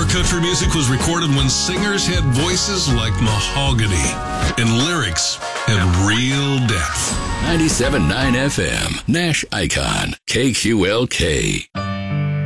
Our country music was recorded when singers had voices like mahogany and lyrics had real depth. 97.9 FM, Nash Icon, KQLK.